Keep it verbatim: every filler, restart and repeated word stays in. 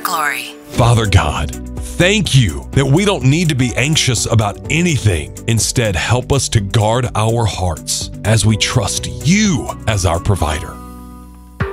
glory. Father God, thank you that we don't need to be anxious about anything. Instead, help us to guard our hearts as we trust you as our provider.